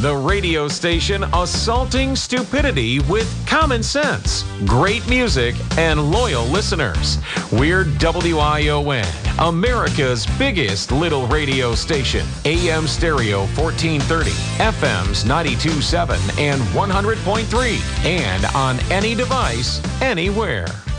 the radio station assaulting stupidity with common sense, great music, and loyal listeners. We're WION, America's biggest little radio station. AM stereo 1430, FMs 92.7 and 100.3, and on any device, anywhere.